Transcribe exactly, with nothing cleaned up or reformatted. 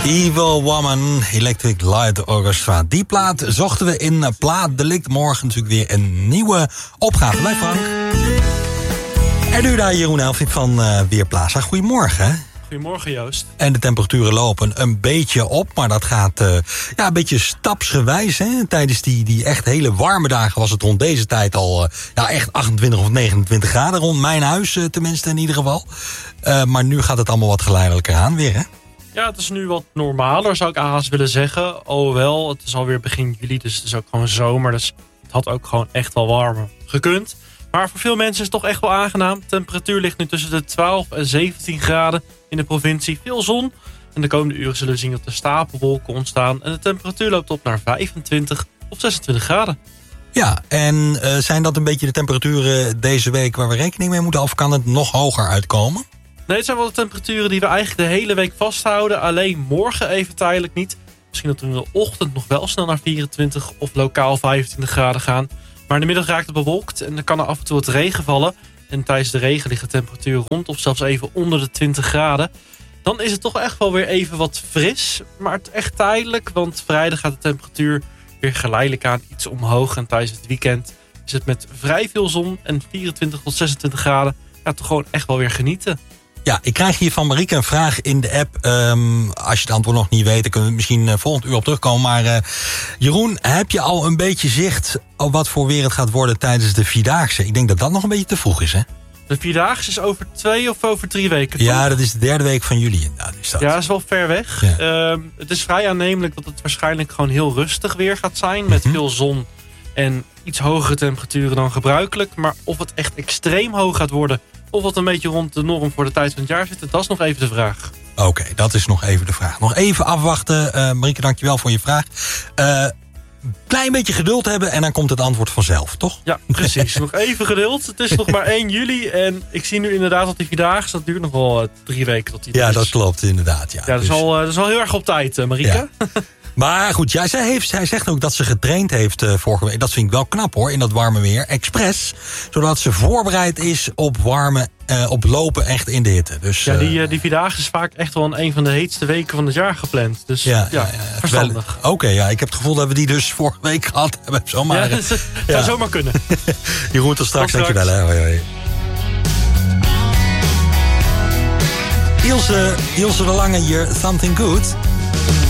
Evil Woman, Electric Light Orchestra. Die plaat zochten we in Plaat Delict. Morgen natuurlijk weer een nieuwe opgave. Bij Frank. En nu daar Jeroen Elfink van uh, Weerplaza. Goedemorgen. Goedemorgen Joost. En de temperaturen lopen een beetje op, maar dat gaat uh, ja, een beetje stapsgewijs. Hè? Tijdens die, die echt hele warme dagen was het rond deze tijd al uh, ja, echt achtentwintig of negenentwintig graden. Rond mijn huis uh, tenminste in ieder geval. Uh, maar nu gaat het allemaal wat geleidelijker aan weer, hè? Ja, het is nu wat normaler, zou ik haast willen zeggen. Alhoewel, het is alweer begin juli, dus het is ook gewoon zomer. Dus het had ook gewoon echt wel warmer gekund. Maar voor veel mensen is het toch echt wel aangenaam. De temperatuur ligt nu tussen de twaalf en zeventien graden in de provincie. Veel zon. En de komende uren zullen we zien dat er stapelwolken ontstaan. En de temperatuur loopt op naar vijfentwintig of zesentwintig graden. Ja, en uh, zijn dat een beetje de temperaturen deze week waar we rekening mee moeten? Of kan het nog hoger uitkomen? Nee, het zijn wel de temperaturen die we eigenlijk de hele week vasthouden. Alleen morgen even tijdelijk niet. Misschien dat we in de ochtend nog wel snel naar vierentwintig of lokaal vijfentwintig graden gaan. Maar in de middag raakt het bewolkt en dan kan er af en toe wat regen vallen. En tijdens de regen ligt de temperatuur rond of zelfs even onder de twintig graden. Dan is het toch echt wel weer even wat fris. Maar het is echt tijdelijk, want vrijdag gaat de temperatuur weer geleidelijk aan iets omhoog. En tijdens het weekend is het met vrij veel zon en vierentwintig tot zesentwintig graden. Ja, toch gewoon echt wel weer genieten. Ja, ik krijg hier van Marieke een vraag in de app. Um, als je het antwoord nog niet weet, dan kunnen we misschien uh, volgend uur op terugkomen. Maar uh, Jeroen, heb je al een beetje zicht op wat voor weer het gaat worden tijdens de Vierdaagse? Ik denk dat dat nog een beetje te vroeg is, hè? De Vierdaagse is over twee of over drie weken, toch? Ja, dat is de derde week van juli inderdaad. Is dat. Ja, dat is wel ver weg. Ja. Uh, het is vrij aannemelijk dat het waarschijnlijk gewoon heel rustig weer gaat zijn. Met mm-hmm. veel zon en iets hogere temperaturen dan gebruikelijk. Maar of het echt extreem hoog gaat worden, of wat een beetje rond de norm voor de tijd van het jaar zit, dat is nog even de vraag. Oké, okay, dat is nog even de vraag. Nog even afwachten. Uh, Marieke, dankjewel voor je vraag. Uh, klein beetje geduld hebben en dan komt het antwoord vanzelf, toch? Ja, precies. Nog even geduld. Het is nog maar één juli en ik zie nu inderdaad dat die Vierdaagse, dat duurt nog wel uh, drie weken tot die Ja, is. dat klopt inderdaad. Ja, ja dat, dus... is al, uh, dat is al heel erg op tijd, uh, Marieke. Ja. Maar goed, ja, zij, heeft, zij zegt ook dat ze getraind heeft uh, vorige week. Dat vind ik wel knap hoor, in dat warme weer. Expres, zodat ze voorbereid is op warme, uh, op lopen echt in de hitte. Dus, ja, die, uh, die Vierdaagse is vaak echt wel in een van de heetste weken van het jaar gepland. Dus ja, ja, ja verstandig. Oké, okay, ja, ik heb het gevoel dat we die dus vorige week gehad hebben. Zomaar, ja, dat zou ja. zomaar kunnen. Jeroen, tot straks. Tot straks. Dankjewel. Hè. Hoi, hoi. Ilse, Ilse de Lange hier, Something Good.